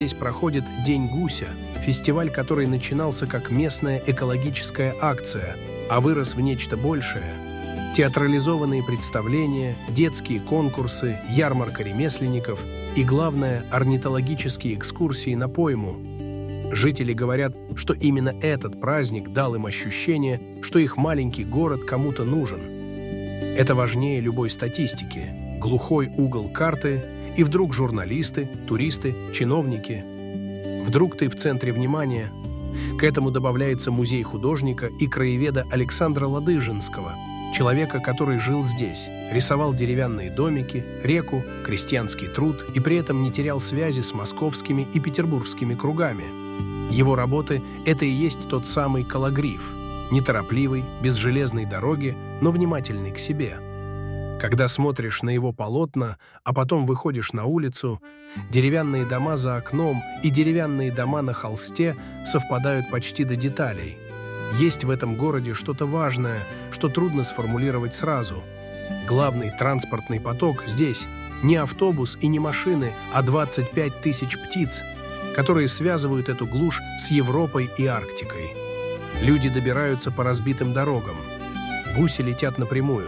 здесь проходит День гуся, фестиваль, который начинался как местная экологическая акция, а вырос в нечто большее. Театрализованные представления, детские конкурсы, ярмарка ремесленников и, главное, орнитологические экскурсии на пойму. Жители говорят, что именно этот праздник дал им ощущение, что их маленький город кому-то нужен. Это важнее любой статистики. Глухой угол карты, и вдруг журналисты, туристы, чиновники. Вдруг ты в центре внимания. К этому добавляется музей художника и краеведа Александра Ладыжинского, человека, который жил здесь, рисовал деревянные домики, реку, крестьянский труд и при этом не терял связи с московскими и петербургскими кругами. Его работы – это и есть тот самый кологриф, неторопливый, без железной дороги, но внимательный к себе. Когда смотришь на его полотна, а потом выходишь на улицу, деревянные дома за окном и деревянные дома на холсте совпадают почти до деталей. Есть в этом городе что-то важное, что трудно сформулировать сразу. Главный транспортный поток здесь не автобус и не машины, а 25 тысяч птиц, которые связывают эту глушь с Европой и Арктикой. Люди добираются по разбитым дорогам. Гуси летят напрямую.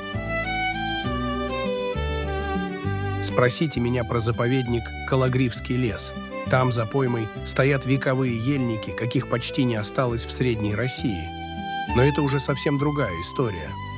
Спросите меня про заповедник Кологривский лес. Там, за поймой, стоят вековые ельники, каких почти не осталось в Средней России. Но это уже совсем другая история.